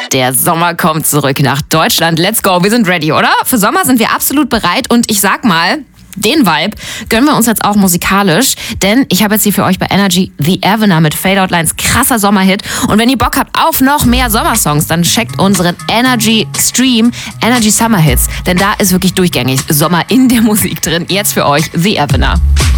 Der Sommer kommt zurück nach Deutschland. Let's go, wir sind ready, oder? Für Sommer sind wir absolut bereit und ich sag mal, den Vibe gönnen wir uns jetzt auch musikalisch, denn ich habe jetzt hier für euch bei Energy The Avener mit Fade Out Lines krasser Sommerhit. Und wenn ihr Bock habt auf noch mehr Sommersongs, dann checkt unseren Energy Stream, Energy Summer Hits, denn da ist wirklich durchgängig Sommer in der Musik drin. Jetzt für euch The Avener.